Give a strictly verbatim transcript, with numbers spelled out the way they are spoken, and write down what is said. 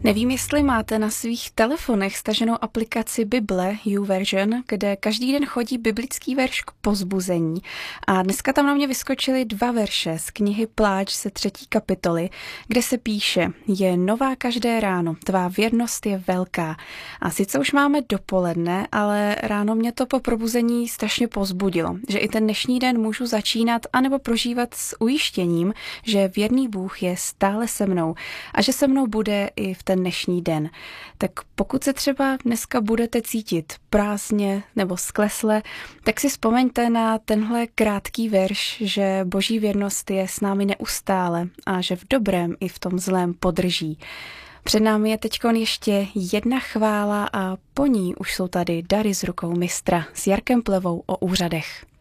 Nevím, jestli máte na svých telefonech staženou aplikaci Bible YouVersion, kde každý den chodí biblický verš k povzbuzení. A dneska tam na mě vyskočily dva verše z knihy Pláč ze třetí kapitoly, kde se píše: Je nová každé ráno, tvá věrnost je velká. A sice už máme dopoledne, ale ráno mě to po probuzení strašně povzbudilo, že i ten dnešní den můžu začínat anebo prožívat s ujištěním, že věrný Bůh je stále se mnou a že se mnou bude i v ten dnešní den. Tak pokud se třeba dneska budete cítit prázdně nebo sklesle, tak si vzpomeňte na tenhle krátký verš, že Boží věrnost je s námi neustále a že v dobrém i v tom zlém podrží. Před námi je teďkon ještě jedna chvála a po ní už jsou tady dary z rukou mistra s Jarkem Plevou o úřadech.